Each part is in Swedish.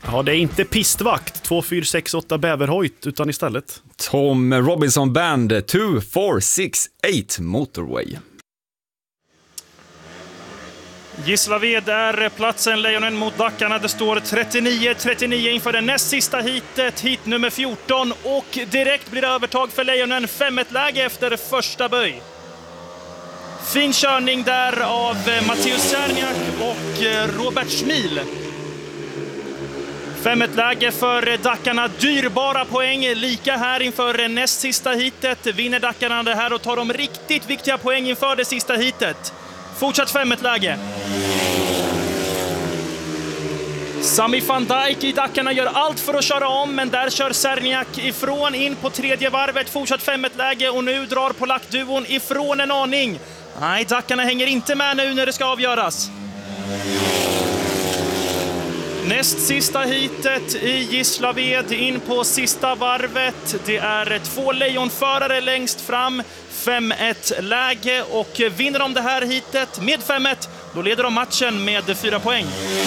Ja, det är inte pistvakt 2468 Bäverhojt utan istället Tom Robinson Band 2468 Motorway. Gislaved är platsen, Lejonen mot Dackarna. Det står 39-39 inför det näst sista hitet, hit nummer 14. Och direkt blir det övertag för Lejonen, 5-1-läge efter första böj. Fin körning där av Matteus Czerniak och Robert Schmil. 5-1-läge för Dackarna, dyrbara poäng. Lika här inför näst sista hitet. Vinner Dackarna det här och tar de riktigt viktiga poäng inför det sista hitet. Fortsatt 5-1-läge. Sami van Dijk i Dackarna gör allt för att köra om, men där kör Czerniak ifrån in på tredje varvet. Fortsatt 5-1-läge och nu drar polackduon ifrån en aning. Nej, Dackarna hänger inte med nu när det ska avgöras. Näst sista hitet i Gislaved in på sista varvet. Det är 2 lejonförare längst fram. 5-1-läge och vinner de det här hitet med 5-1, då leder de matchen med 4 poäng.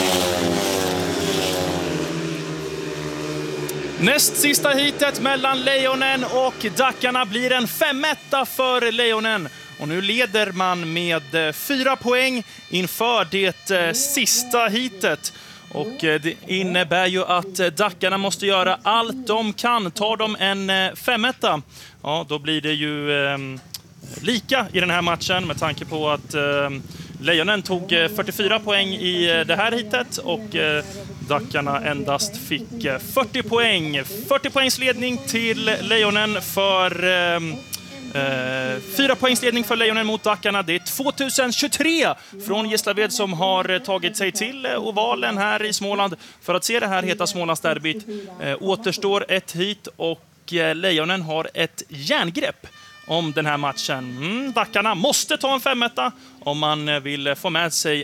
Näst sista hitet mellan Lejonen och Dackarna blir en 5-1 för Lejonen. Och nu leder man med 4 poäng inför det sista hitet. Och det innebär ju att Dackarna måste göra allt de kan. Tar de en 5-1, ja, då blir det ju lika i den här matchen med tanke på att Lejonen tog 44 poäng i det här hitet och Dackarna endast fick 40 poäng. 40 poängs ledning till Lejonen för 4 poängs ledning för Lejonen mot Dackarna. Det är 2023 från Gislaved som har tagit sig till ovalen här i Småland för att se det här heta Smålandsderbyt. Återstår ett hit och Lejonen har ett järngrepp om den här matchen. Dackarna måste ta en 5-1 om man vill få med sig